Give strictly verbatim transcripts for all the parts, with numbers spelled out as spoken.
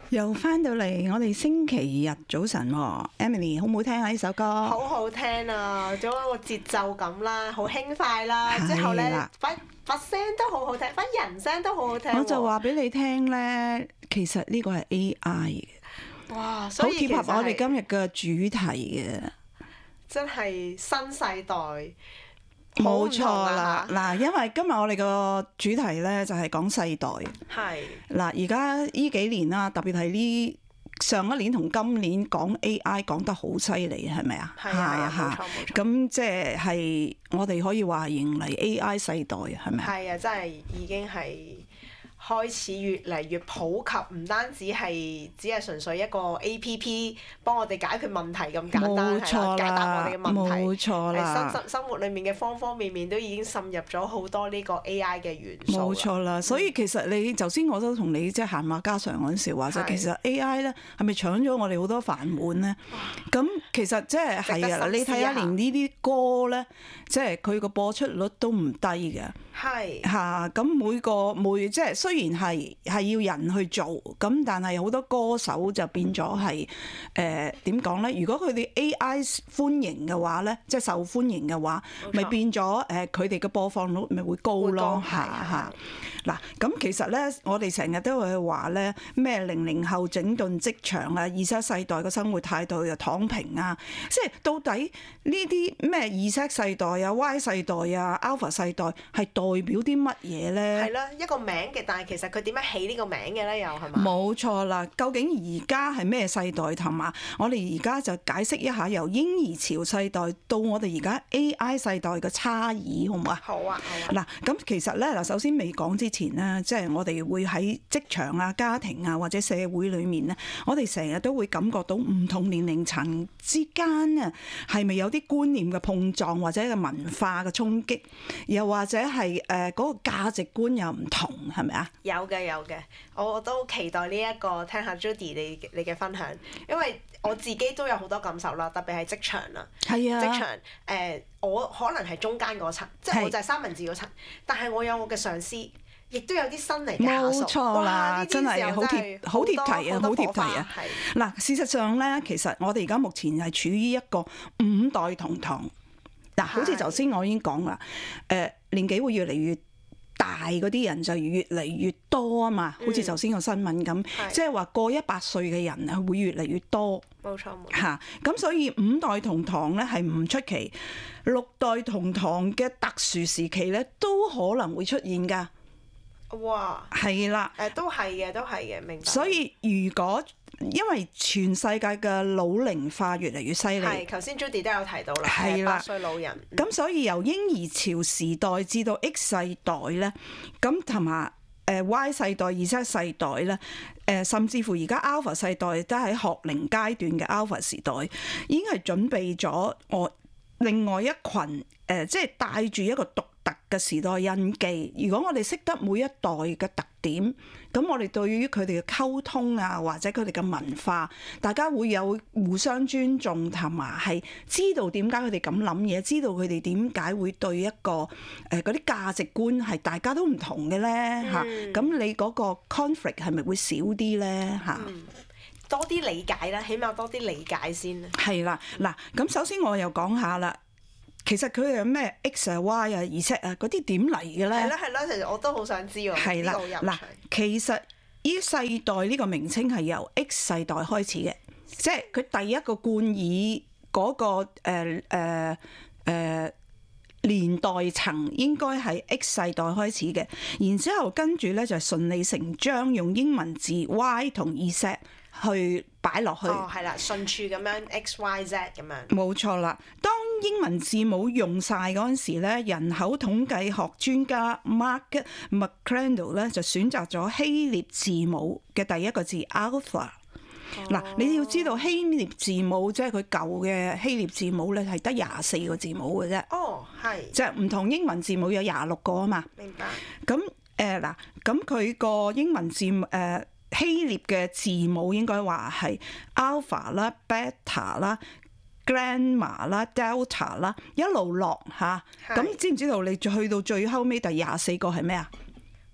又翻到嚟，我哋星期日早晨，Emily 好唔好聽啊？呢首歌好好聽啊，仲有個節奏感啦，好輕快啦，之後咧把把聲都好好聽，把人聲都好好聽。 我就話俾你聽咧，其實呢個係 A I 嘅， 哇，所以好貼合我哋今日嘅主題嘅， 真係新世代。 冇錯啦，嗱，因為今日我哋個主題咧就係講世代。 係嗱，而家呢幾年啦，特別係呢上一年同今年講 A I 講得好犀利，係咪啊？ 係啊，冇錯冇錯。 咁即係我哋可以話迎嚟 A I 世代，係咪啊？ 係啊，真係已經係開始越嚟越普及，唔單止係只係純粹一個 A P P 幫我哋解決問題咁簡單，係啦，解答我哋嘅問題。 冇錯啦， 生生活裡面嘅方方面面都已經滲入咗好多呢個 A I 嘅元素。 冇錯啦，所以其實你頭先我都同你即係閒話家常嗰陣時話就，其實 A I 咧係咪搶咗我哋好多飯碗咧？咁其實即係係啊，你睇下連呢啲歌咧，即係佢個播出率都唔低嘅。 係嚇，咁每個每即係雖然係係要人去做，咁但係好多歌手就變咗係誒點講咧？如果佢哋 A I 歡迎嘅話咧，即係受歡迎嘅話，咪變咗誒佢哋嘅播放率咪會高咯嚇嚇。嗱，咁其實咧，我哋成日都會話咧咩零零後整頓職場啊，二十世代嘅生活態度又躺平啊，即係到底呢啲咩二十世代啊、Y 世代啊、Alpha 世代係代表啲乜嘢咧？ 係啦，一個名嘅，但係其實佢點樣起呢個名嘅咧？又係嘛？ 冇錯啦，究竟而家係咩世代同埋我哋而家就解釋一下由嬰兒潮世代到我哋而家 A I 世代嘅差異，好唔好啊？ 好啊，好啊。嗱，咁其實咧嗱，首先未講之前咧，即係我哋會喺職場啊、家庭啊或者社會裡面咧，我哋成日都會感覺到唔同年齡層之間啊，係咪有啲觀念嘅碰撞或者嘅文化嘅衝擊，又或者係誒嗰個價值觀又唔同，係咪啊？ 有嘅有嘅，我都期待呢一個聽下 Judy 你你嘅分享，因為我自己都有好多感受啦，特別係職場啦， 係啊， 職場誒、呃，我可能係中間嗰層，即係我就係三文治嗰層，但係我有我嘅上司。亦都有啲新嚟嘅下屬， 冇錯啦，真係好貼好貼題啊，好貼題啊！嗱，事實上咧，其實我哋而家目前係處於一個五代同堂。嗱，好似頭先我已經講啦，誒年紀會越嚟越大嗰啲人就越嚟越多啊嘛，好似頭先個新聞咁，即係話過一百歲嘅人係會越嚟越多。 冇錯冇錯。 嚇，咁所以五代同堂咧係唔出奇，六代同堂嘅特殊時期咧都可能會出現㗎。 哇， 係啦， 誒都係嘅，都係嘅，明白。 所以如果因為全世界嘅老齡化越嚟越犀利， 係頭先 Judy 都有提到啦， 係啦， 百歲老人。 咁、嗯、所以由嬰兒潮時代至到 X 世代咧，咁同埋誒 Y 世代、Z 世代咧，誒甚至乎而家 Alpha 世代都喺學齡階段嘅 Alpha 時代，已經係準備咗我另外一群誒、呃，即係帶住一個獨特嘅時代印記。如果我哋識得每一代嘅特點，咁我哋對於佢哋嘅溝通啊，或者佢哋嘅文化，大家會有互相尊重，同埋係知道點解佢哋咁諗嘢，知道佢哋點解會對一個誒嗰啲價值觀係大家都唔同嘅咧嚇。咁、嗯、你嗰個 conflict 係咪會少啲咧嚇？ 嗯，多啲理解啦，起碼多啲理解先啦。 係啦，嗱，咁首先我又講下啦。其實佢有咩 X 啊、Y 啊、Z 啊嗰啲點嚟嘅咧？ 係啦係啦，其實我都好想知喎。係啦， 嗱，其實呢世代呢個名稱係由 X 世代開始嘅，即係佢第一個冠以嗰、那個誒誒誒年代層應該係 X 世代開始嘅，然之後跟住咧就係順理成章用英文字 Y 同 Z 去擺落去。 哦，係啦，順處咁樣 X Y Z 咁樣。 冇錯啦，當英文字母用晒嗰陣時咧，人口統計學專家 Mark McCrindle 咧就選擇咗希臘字母嘅第一個字 Alpha。嗱、哦，你要知道希臘字母即係佢舊嘅希臘字母咧係得廿四個字母嘅啫。 哦，係。 即係唔同英文字母有廿六個啊嘛。 明白。 咁誒嗱，咁佢個英文字誒。呃希臘嘅字母應該話係 alpha 啦、beta 啦、gamma 啦、delta 啦，一路落嚇。咁知唔知道你去到最後尾第廿四個係咩啊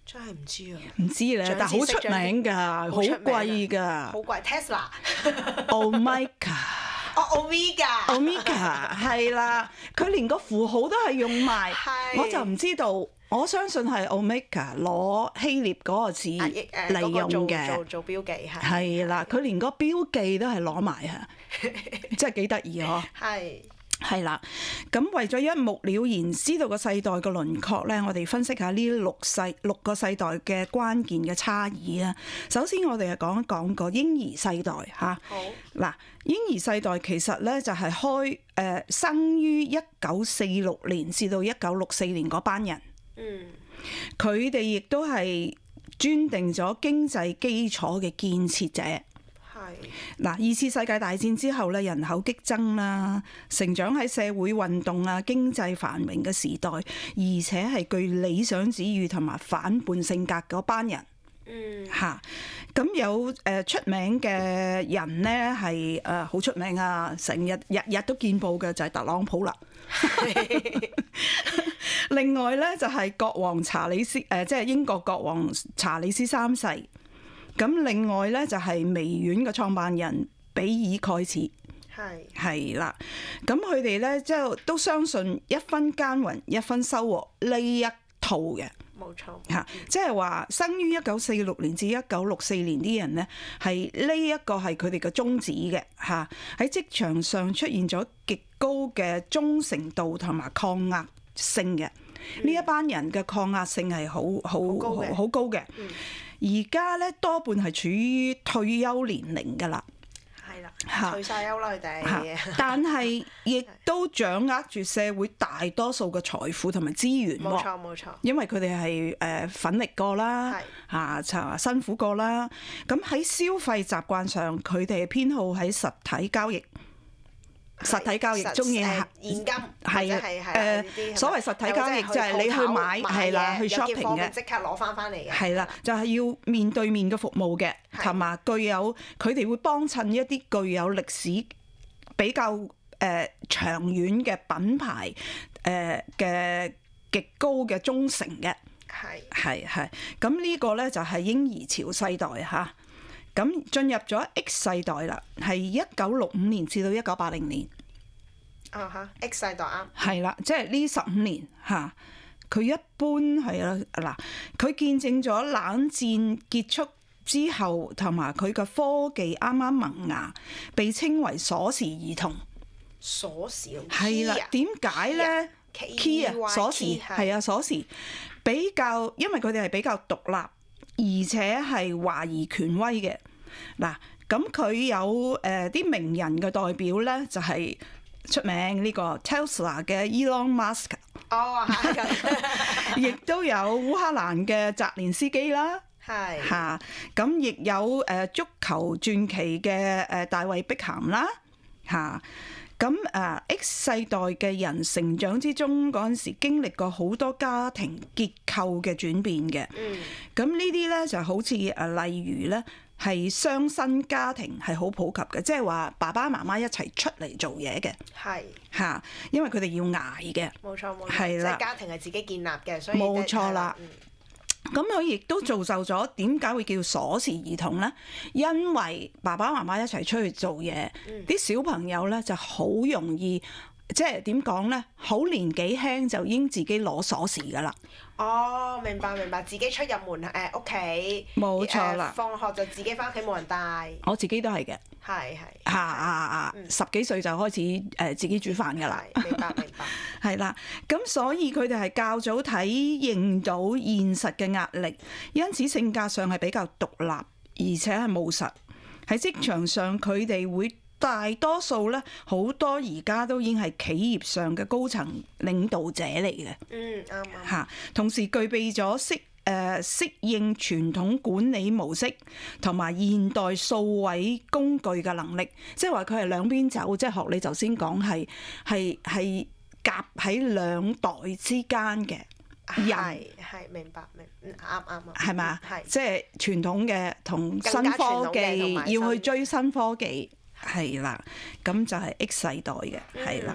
真係唔知啊！ 唔知咧，但係好出名㗎，好貴㗎， 好貴 Tesla Omega， 哦 Omega Omega 係啦，佢連個符號都係用埋，我就唔知道。我相信係 Omega 攞希臘嗰個字嚟用嘅， 做做標記係。 係啦，佢連個標記都係攞埋啊，真係幾得意呵！ 係。 係啦，咁為咗一目了然知道個世代嘅輪廓咧，我哋分析下呢六世六個世代嘅關鍵嘅差異啊。首先我哋係講一講個嬰兒世代嚇。 好。 嗱，嬰兒世代其實咧就係開誒、呃、生於一九四六年至到一九六四年嗰班人。 嗯。 佢哋亦都係專定咗經濟基礎嘅建設者。嗱，二次世界大戰之後咧，人口激增啦，成長喺社會運動啊、經濟繁榮嘅時代，而且係具理想主義同埋反叛性格嗰班人。嗯，嚇，咁有誒出名嘅人咧，係誒好出名啊，成日日日都見報嘅就係特朗普啦。另外咧就係國王查理斯誒，即係英國國王查理斯三世。咁另外咧就係微軟嘅創辦人比爾蓋茨，係係啦。咁佢哋咧即係都相信一分耕耘一分收穫呢一套嘅， 冇錯嚇。即係話生於一九四六年至一九六四年啲人咧，係呢一個係佢哋嘅宗旨嘅嚇。喺職場上出現咗極高嘅忠誠度同埋抗壓性嘅，呢、嗯、一班人嘅抗壓性係好好好高嘅。而家咧多半係處於退休年齡㗎啦， 係啦，退晒休啦佢哋。 但係亦都掌握住社會大多數嘅財富同埋資源。 冇錯冇錯， 因為佢哋係誒奮力過啦，嚇就辛苦過啦。咁喺消費習慣上，佢哋係偏好喺實體交易。實體交易中意係現金， 係誒所謂實體交易就係你去買係啦，去 shopping 嘅， 即刻攞翻翻嚟嘅。 係啦，就係要面對面嘅服務嘅，同埋具有佢哋會幫襯一啲具有歷史比較誒長遠嘅品牌誒嘅極高嘅忠誠嘅。係係係，咁呢個咧就係嬰兒潮世代嚇。咁進入咗 X 世代啦，係一九六五年至到一九八零年。 啊哈 ，X 世代啱。係啦，即係呢十五年嚇，佢一般係啦嗱，佢見證咗冷戰結束之後，同埋佢嘅科技啱啱萌芽，被稱為鎖匙兒童。 鎖匙係啦，點解咧 ？key 啊，鎖匙係啊，鎖匙比較，因為佢哋係比較獨立。而且係懷疑權威嘅嗱，咁佢有誒啲名人嘅代表咧，就係出名呢個 Tesla 嘅 Elon Musk， 哦，係， 亦都有烏克蘭嘅澤連斯基啦， 係嚇，咁亦有誒足球傳奇嘅誒大衛碧咸啦，嚇。咁誒 X 世代嘅人成長之中嗰陣時，經歷過好多家庭結構嘅轉變嘅。嗯。咁呢啲咧就好似誒，例如咧係雙薪家庭係好普及嘅，即係話爸爸媽媽一齊出嚟做嘢嘅。係。嚇，因為佢哋要捱嘅。冇錯冇錯。係啦。即係家庭係自己建立嘅，所以冇錯啦。咁佢亦都造就咗點解會叫鎖匙兒童咧？因為爸爸媽媽一齊出去做嘢，啲、嗯、小朋友咧就好容易，即係點講咧？好年紀輕就已經自己攞鎖匙噶啦。哦，明白明白，自己出入門誒屋企，冇、呃、錯啦、呃。放學就自己翻屋企冇人帶。我自己都係嘅。係係。啊啊啊！嗯、十幾歲就開始誒自己煮飯噶啦。明白明白。係啦，咁所以佢哋係較早體認到現實嘅壓力，因此性格上係比較獨立，而且係務實。喺職場上，佢哋會大多數咧，好多而家都已經係企業上嘅高層領導者嚟嘅。嗯，啱啱。嚇，同時具備咗適誒適應傳統管理模式同埋現代數位工具嘅能力，即係話佢係兩邊走，即係學你頭先講係係係。夾喺兩代之間嘅人，係明白明啱啱啱，係嘛？係即係傳統嘅同新科技要去追新科技，係啦。咁就係 X 世代嘅，係啦。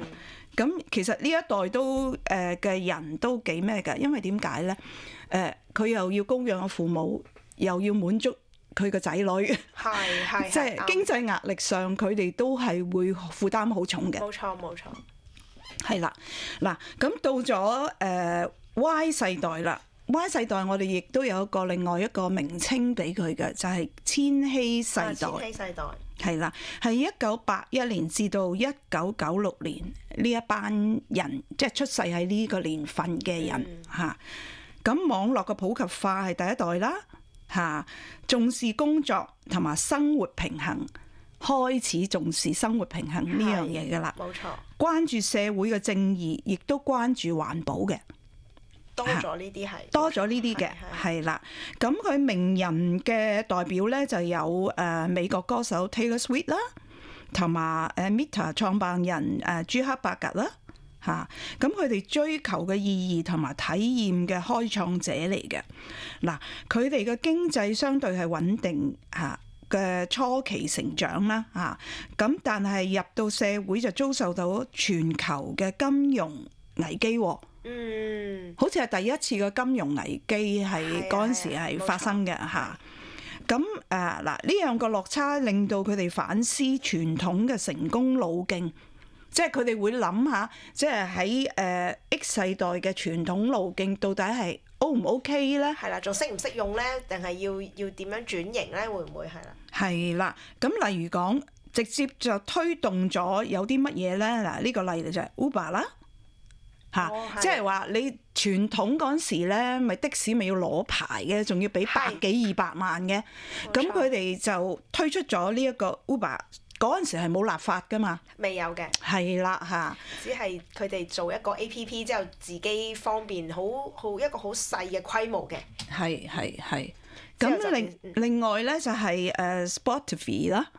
咁其實呢一代都誒嘅人都幾咩㗎？因為點解咧？誒佢又要供養父母，又要滿足佢個仔女， 係係即係經濟壓力上，佢哋都係會負擔好重嘅。 冇錯冇錯， 係啦，嗱咁到咗誒 Y 世代啦。Y 世代我哋亦都有一個另外一個名稱俾佢嘅，就係千禧世代。 啊、千禧世代係啦，係一九八一年至到一九九六年呢一班人，即係出世喺呢個年份嘅人嚇。咁、嗯、網絡嘅普及化係第一代啦嚇，重視工作同埋生活平衡，開始重視生活平衡呢樣嘢㗎啦。 冇錯， 關注社會嘅正義，亦都關注環保嘅。 多咗呢啲係多咗呢啲嘅，係啦。咁佢名人嘅代表咧就有誒美國歌手 Taylor Swift 啦，同埋誒 Meta 創辦人誒朱克伯格啦嚇。咁佢哋追求嘅意義同埋體驗嘅開創者嚟嘅。嗱，佢哋嘅經濟相對係穩定嚇嘅初期成長啦嚇。咁但係入到社會就遭受到全球嘅金融危機。 嗯， 好似係第一次嘅金融危機係嗰陣時係發生嘅嚇。咁誒嗱呢樣個落差令到佢哋反思傳統嘅成功路徑，即係佢哋會諗下，即係喺誒 X 世代嘅傳統路徑到底係 O 唔 OK 咧？ 係啦，仲識唔識用咧？定係要要點樣轉型咧？會唔會係啦？ 係啦，咁例如講，直接就推動咗有啲乜嘢咧？嗱，呢個例子就係 Uber 啦。嚇， 哦、 即係話你傳統嗰陣時咧，咪的士咪要攞牌嘅，仲要俾百幾二百萬嘅。咁佢哋就推出咗呢一個 Uber，嗰陣時係冇立法噶嘛， 未有嘅。 係啦嚇， 只係佢哋做一個 A P P 之後，自己方便，好好一個好細嘅規模嘅。 係係係。咁另另外咧就係誒 Spotify 啦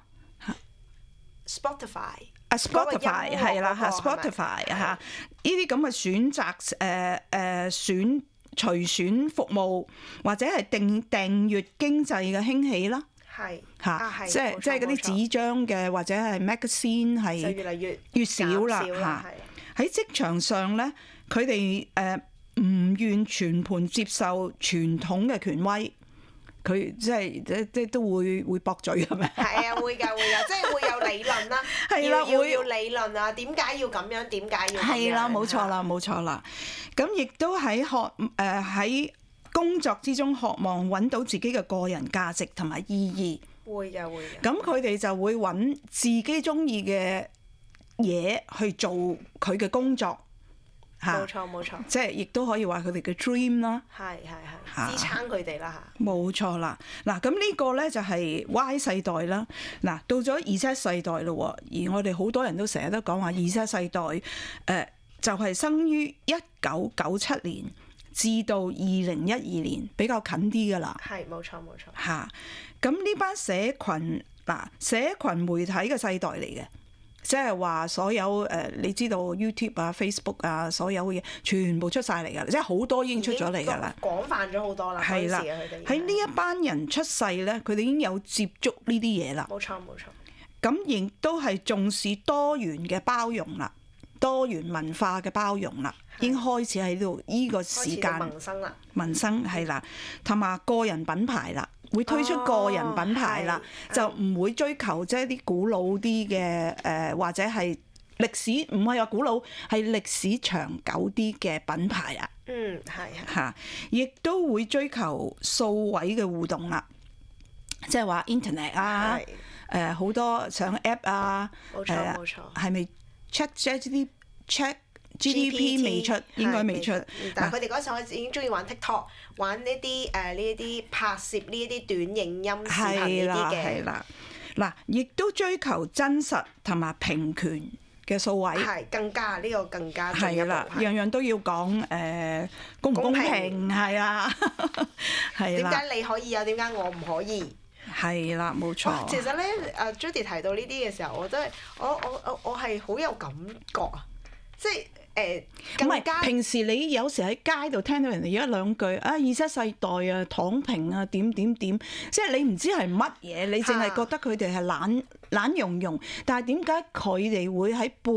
，Spotify。 啊 Spotify 係啦嚇 Spotify 嚇，呢啲咁嘅選擇誒誒、呃呃、選隨選服務或者係訂訂閱經濟嘅興起啦， 係嚇， 啊、 即係即係嗰啲紙張嘅或者係 magazine 係越嚟越越少啦嚇。喺職場上咧，佢哋誒唔願全盤接受傳統嘅權威。佢即係即即都會會駁嘴係咪？ 係啊，會㗎會㗎，即係會有理論啦。係啦，會要理論啊，點解要咁樣？點解要咁樣？ 係啦，冇錯啦，冇錯啦。咁亦都喺學誒喺工作之中渴望揾到自己嘅個人價值同埋意義。 會㗎會㗎。 咁佢哋就會揾自己中意嘅嘢去做佢嘅工作。 冇錯冇錯， 即係亦都可以話佢哋嘅 dream 啦， 係係係支撐佢哋啦嚇。 冇錯啦，嗱咁呢個咧就係 Y 世代啦。嗱到咗 Z 世代咯，而我哋好多人都成日都講話 Z 世代誒、呃、就係、是、生於一九九七年至到二零一二年，比較近啲噶啦。 係冇錯冇錯嚇，咁呢班社群嗱社群媒體嘅世代嚟嘅。即係話所有誒，你知道 YouTube 啊、Facebook 啊，所有嘢全部出晒嚟㗎啦，即係好多已經出咗嚟㗎啦， 廣泛咗好多啦。係啦， 喺呢一班人出世咧，佢哋已經有接觸呢啲嘢啦。 冇錯冇錯。 咁亦都係重視多元嘅包容啦，多元文化嘅包容啦，已經開始喺度呢個時間。 民生啦。 民生係啦，同埋個人品牌啦。會推出個人品牌啦，哦、就唔會追求即係啲古老啲嘅誒，或者係歷史唔係話古老，係歷史長久啲嘅品牌啊。 嗯，係嚇，亦都會追求數位嘅互動啦，即係話 Internet 啊，誒好多上 App 啊， 冇錯冇錯， 係咪 check check 啲 check？G D P 未出，應該未出。 但係佢哋嗰時候已經中意玩 TikTok，玩呢啲誒呢一啲拍攝呢一啲短影音視頻呢啲嘅。 係啦，嗱，亦都追求真實同埋平權嘅數位。 係更加呢個更加進一步。係啦， 樣樣都要講誒公唔公平係啊，係啦。 點解你可以有？點解我唔可以？ 係啦，冇錯。 其實咧，阿 Judy 提到呢啲嘅時候，我真係我我我我係好有感覺啊，即係。誒， 唔係平時你有時喺街度聽到人哋有一兩句啊，二七世代啊，躺平啊，點點點，即係你唔知係乜嘢，你淨係覺得佢哋係懶懶融融，但係點解佢哋會喺背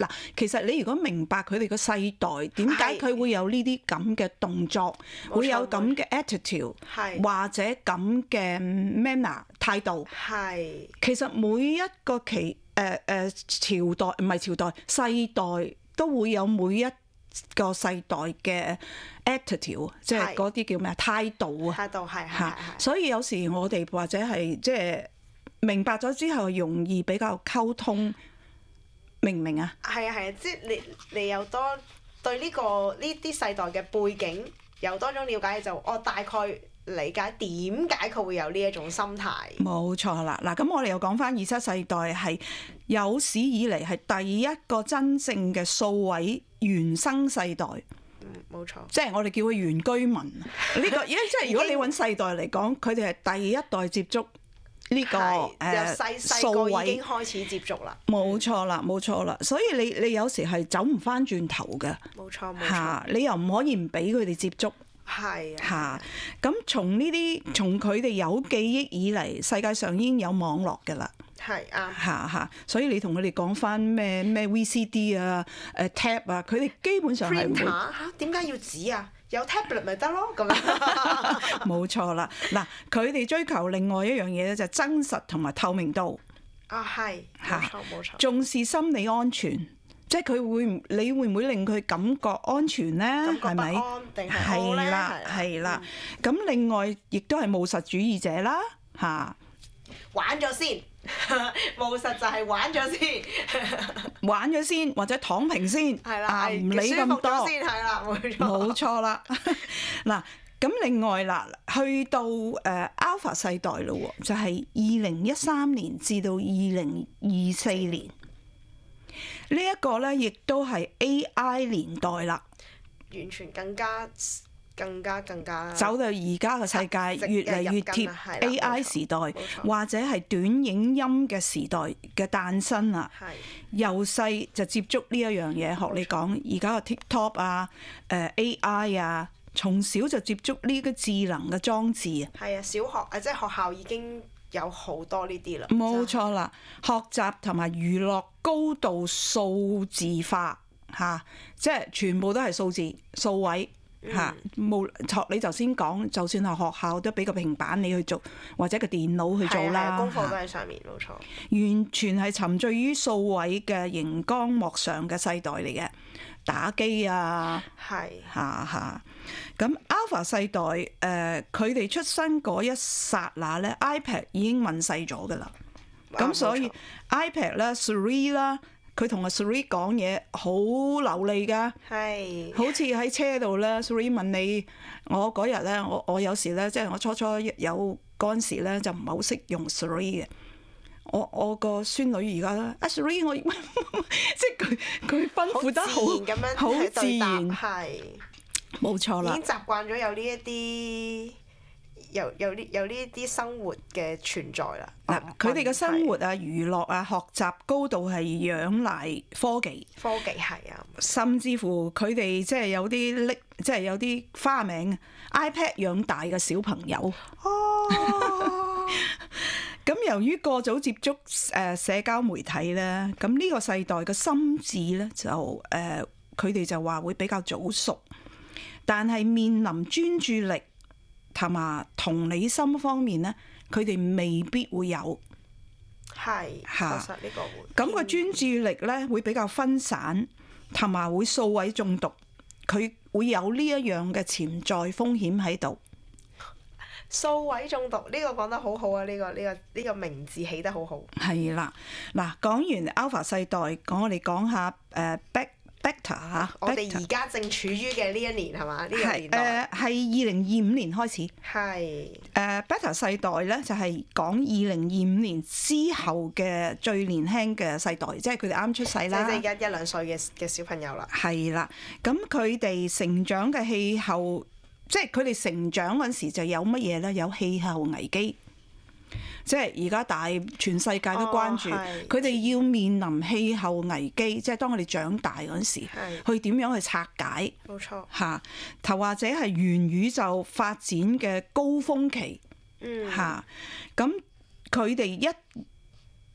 嗱，其實你如果明白佢哋個世代點解佢會有呢啲咁嘅動作，會有咁嘅 attitude，或者咁嘅 manner 態度， 係其實每一個期誒誒朝代唔係朝代世代都會有每一個世代嘅 attitude，即係嗰啲叫咩啊態度啊， 態度係係係。 所以有時我哋或者係即係明白咗之後，容易比較溝通，明唔明啊？係啊係啊，即係你你有多對呢、呢個呢啲世代嘅背景有多種了解，就我大概理解點解佢會有呢一種心態。冇錯啦，嗱咁我哋又講翻二七世代係有史以嚟係第一個真正嘅數位原生世代。 嗯，冇錯。即係我哋叫佢原居民。呢、呢個，因為即係如果你揾世代嚟講，佢哋係第一代接觸呢、這個誒數位已經開始接觸啦。 冇錯啦，冇錯啦。所以你你有時係走唔翻轉頭嘅。 冇錯冇錯。 你又唔可以唔俾佢哋接觸。 係啊。嚇！咁從呢啲從佢哋有記憶以嚟，世界上已經有網絡㗎啦。 係啱。 嚇嚇！所以你同佢哋講翻咩咩 V C D 啊、誒 Tab 啊，佢哋基本上係會。 Printer 嚇？點解要紙啊？有 tablet 咪得咯，咁樣冇錯啦。嗱，佢哋追求另外一樣嘢咧，就係真實同埋透明度。 啊，係，冇錯冇錯。 重視心理安全，即係佢會，你會唔會令佢感覺安全咧？係咪？ 安定係好咧？ 係啦，係啦。咁另外亦都係務實主義者啦，嚇。 玩咗先，務實就係玩咗先， 玩咗先或者躺平先， 係啦， 唔理咁多先，係啦，冇錯。 冇錯啦。嗱，咁另外啦，去到誒 Alpha 世代咯喎，就係二零一三年至到二零二四年，呢一個咧亦都係 A I 年代啦， 完全更加。更加更加走到而家嘅世界越嚟越貼 A I 時代，或者係短影音嘅時代嘅誕生啦。由細就接觸呢一樣嘢，學你講而家嘅 TikTok 啊、誒 A I 啊，從小就接觸呢個智能嘅裝置啊。 係啊，小學啊，即係學校已經有好多呢啲啦。 冇錯啦，學習同埋娛樂高度數字化嚇，即係全部都係數字數位。嚇冇學你頭先講，就算係學校都俾個平板你去做，或者個電腦去做啦。 功課都喺上面，冇錯。 完全係沉醉於數位嘅熒光幕上嘅世代嚟嘅，打機啊， 係嚇嚇。咁 Alpha 世代誒，佢、呃、哋出生嗰一剎那咧 ，iPad 已經問世咗㗎啦。咁、啊、所以 iPad 咧 Siri 啦。佢同阿 Siri 講嘢好流利㗎， 係好似喺車度咧。Siri 問你，我嗰日咧，我我有時咧，即係我初初有嗰陣時咧，就唔係好識用 Siri 嘅。我我個孫女而家咧，阿 Siri 我即係佢佢吩咐得好好自然， 係冇錯啦。 已經習慣咗有呢一啲。有有呢有呢啲生活嘅存在啦。 嗱，佢哋嘅生活啊、娛樂啊、學習高度係仰賴科技。 科技係啊。 甚至乎佢哋即係有啲拎，即係有啲花名 iPad 養大嘅小朋友。哦。咁由於過早接觸誒社交媒體咧，咁呢個世代嘅心智咧就誒，佢哋就話會比較早熟，但係面臨專注力同埋同理心方面咧，佢哋未必會有。 係，確實呢個會。 咁個專注力咧會比較分散，同埋會數位中毒。佢會有呢一樣嘅潛在風險喺度。 數位中毒呢個講得好好啊！呢個呢個呢個名字起得好好。 係啦，嗱，講完 Alpha 世代，講我哋講下誒 Back。Beta 嚇， 我哋而家正處於嘅呢一年係嘛？呢、呢個年代誒係二零二五年開始。 係誒、 uh, Beta 世代咧，就係講二零二五年之後嘅最年輕嘅世代，即係佢哋啱出世啦。 即係一一兩歲嘅嘅小朋友啦。係啦，咁佢哋成長嘅氣候，即係佢哋成長嗰陣時就有乜嘢咧？有氣候危機。即係而家大全世界都關注，佢哋、哦、要面臨氣候危機，即係當佢哋長大嗰陣時，去點樣去拆解？ 冇錯嚇，頭或者係元宇宙發展嘅高峰期，嚇、嗯，咁佢哋一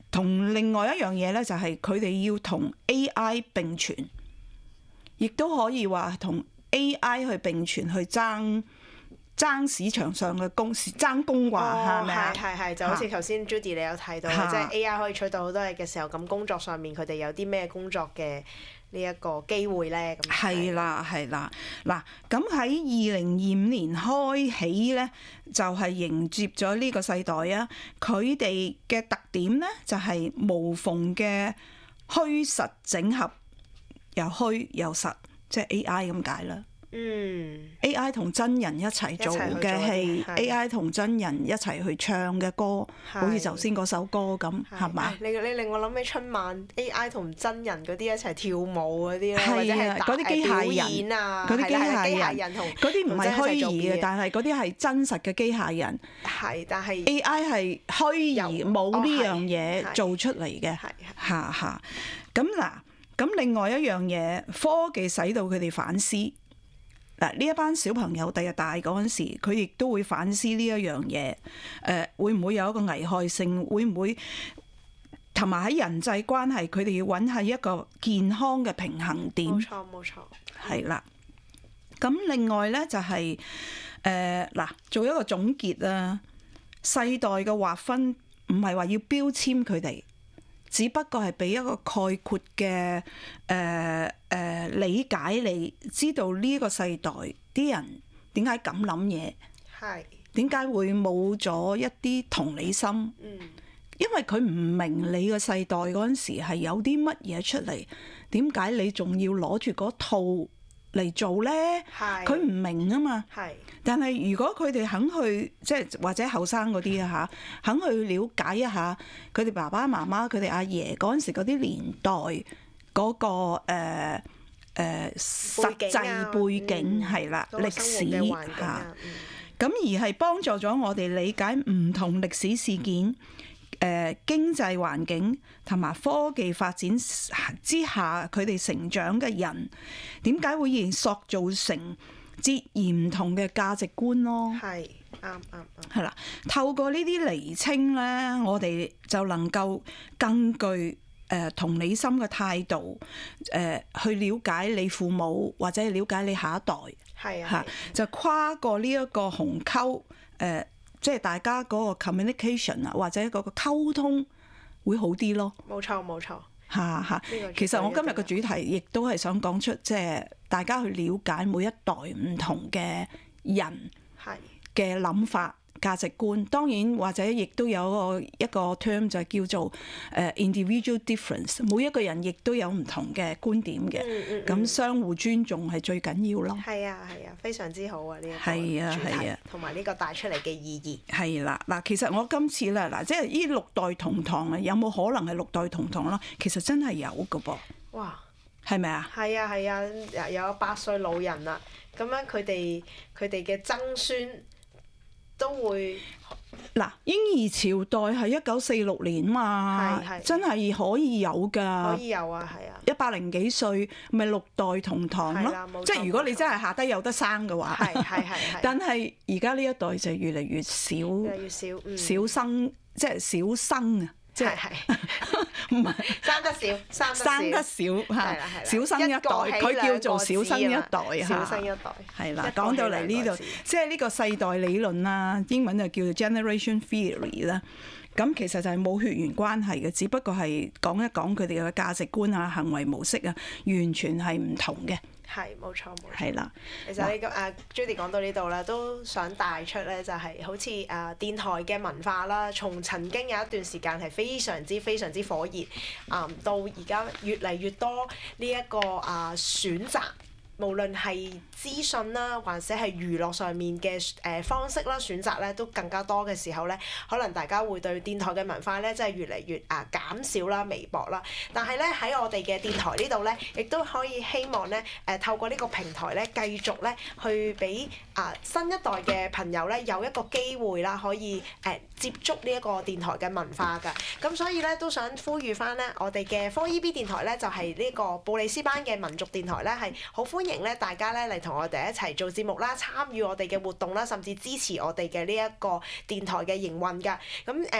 同另外一樣嘢咧，就係佢哋要同 A I 並存，亦都可以話同 A I 去並存去爭。爭市場上嘅工，爭工話係咪啊？ 係係係，就好似頭先 Judy 你有提到，即係 A I 可以取代好多嘢嘅時候，咁工作上面佢哋有啲咩工作嘅呢一個機會咧？咁係啦係啦，嗱咁喺二零二五年開起咧，就係迎接咗呢個世代啊！佢哋嘅特點咧就係無縫嘅虛實整合，又虛又實，即係 A I 咁解啦。 嗯 A I 同真人一齊做嘅戲，A I 同真人一齊去唱嘅歌，好似頭先嗰首歌咁，係嘛？ 你你令我諗起春晚 A I 同真人嗰啲一齊跳舞嗰啲咧，或者係嗰啲機械人啊， 嗰啲機械人同嗰啲唔係虛擬嘅，但係嗰啲係真實嘅機械人。 係，但係 A I 係虛擬冇呢樣嘢做出嚟嘅，嚇嚇。咁嗱，咁另外一樣嘢，科技使到佢哋反思。嗱，呢一班小朋友第日大嗰陣時，佢亦都會反思呢一樣嘢。誒、呃，會唔會有一個危害性？會唔會同埋喺人際關係，佢哋要揾係一個健康嘅平衡點？ 冇錯，冇錯。 係啦。咁另外咧就係誒嗱，做一個總結啊。世代嘅劃分唔係話要標籤佢哋，只不過係俾一個概括嘅誒誒理解你，知道呢個世代啲人點解咁諗嘢， 係點解會冇咗一啲同理心？ 嗯， 因為佢唔明你個世代嗰陣時係有啲乜嘢出嚟，點解你仲要攞住嗰套嚟做咧？ 係佢唔明啊嘛。 係。 但係如果佢哋肯去，即係或者後生嗰啲啊嚇，肯去了解一下佢哋爸爸媽媽、佢哋阿爺嗰陣時嗰啲年代嗰、嗰個誒誒、呃呃、實際背景係啦、 嗯、 歷史嚇，咁、 嗯、 而係幫助咗我哋理解唔同歷史事件、誒、呃、經濟環境同埋科技發展之下佢哋成長嘅人點解會而塑造成截然唔同嘅價值觀咯， 係啱啱啱， 係啦。透過呢啲釐清咧，我哋就能夠更具誒、呃、同理心嘅態度，誒、呃、去了解你父母或者係了解你下一代， 係啊， 嚇就跨過呢一個鴻溝，誒、呃、即係大家嗰個 communication 啊，或者嗰個溝通會好啲咯。 冇錯冇錯。 嚇嚇，其實我今日嘅主題亦都係想講出，即係大家去了解每一代唔同嘅人嘅諗法、價值觀。當然或者亦都有一個一個 term 就係叫做誒 individual difference，每一個人亦都有唔同嘅觀點嘅。咁、嗯嗯、相互尊重係最緊要咯。 係啊係啊，非常之好啊！呢一個係啊係啊， 同埋呢個帶出嚟嘅意義。 係啦，嗱，其實我今次咧，嗱，即係呢六代同堂啊，有冇可能係六代同堂啦？其實真係有㗎噃。哇！係咪啊？ 係啊係啊，有八歲老人啦，咁樣佢哋佢哋嘅曾孫都會。 嗱，嬰兒朝代係一九四六年嘛，真係可以有㗎。 可以有啊，係啊。 一百零幾歲，咪六代同堂咯。即係如果你真係下低有得生嘅話。 係係係。 但係而家呢一代就越嚟越少。 越嚟越少。嗯、 少生，即係少生啊！即係唔係生得少，生得少， 生得少嚇，少生一代，佢叫做少生一代嚇。 少生一代係啦，講到嚟呢度，即係呢個世代理論啦，英文就叫做 generation theory 啦。咁其實就係冇血緣關係嘅，只不過係講一講佢哋嘅價值觀啊、行為模式啊，完全係唔同嘅。 係冇錯冇錯。 係啦， 其實呢個誒 Judy 講到呢度咧，都想帶出咧，就係好似誒電台嘅文化啦，從曾經有一段時間係非常之非常之火熱，啊、嗯、到而家越嚟越多呢一個啊選擇。無論係資訊啦，或者係娛樂上面嘅誒方式啦、選擇咧，都更加多嘅時候咧，可能大家會對電台嘅文化咧，真係越嚟越啊減少啦、微薄啦。但係咧喺我哋嘅電台呢度咧，亦都可以希望咧誒透過呢個平台咧，繼續咧去俾啊新一代嘅朋友咧有一個機會啦，可以誒接觸呢一個電台嘅文化㗎。咁所以咧都想呼籲翻咧，我哋嘅科 E B 電台咧就係呢個布里斯班嘅民族電台咧，係好歡迎咧大家咧嚟同我哋一齊做節目啦，參與我哋嘅活動啦，甚至支持我哋嘅呢一個電台嘅營運㗎。咁誒。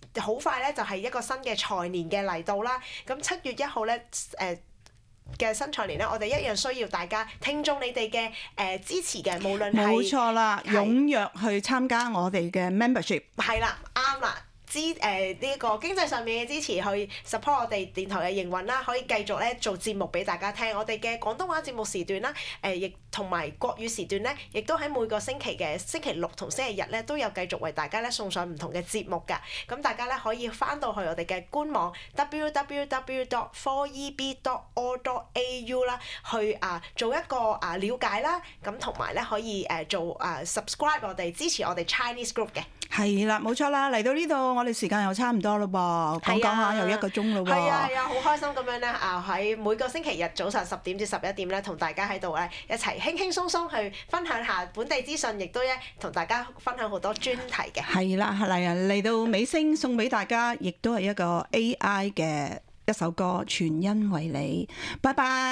好快咧就係一個新嘅財年嘅嚟到啦。咁七月一號咧誒嘅新財年咧，我哋一樣需要大家聽眾你哋嘅誒支持嘅，無論係冇錯啦， 係踴躍去參加我哋嘅 membership。 係啦，啱啦。支誒呢個經濟上面嘅支持，去 support 我哋電台嘅營運啦，可以繼續咧做節目俾大家聽。我哋嘅廣東話節目時段啦，誒亦同埋國語時段咧，亦都喺每個星期嘅星期六同星期日咧，都有繼續為大家咧送上唔同嘅節目㗎。咁大家咧可以翻到去我哋嘅官網 w w w dot four e b dot org dot a u 啦，去啊做一個啊了解啦。咁同埋咧可以誒做啊 subscribe 我哋支持我哋 Chinese group 嘅。 係啦，冇錯啦，嚟到呢度我哋時間又差唔多咯噃，講講下又一個鐘咯喎。 係啊係啊，好開心咁樣咧啊！喺每個星期日早上十點至十一點咧，同大家喺度咧一齊輕輕鬆鬆去分享下本地資訊，亦都咧同大家分享好多專題嘅。 係啦，係啦，嚟到尾聲送俾大家，亦都係一個 A I 嘅一首歌《全因為你》，拜拜。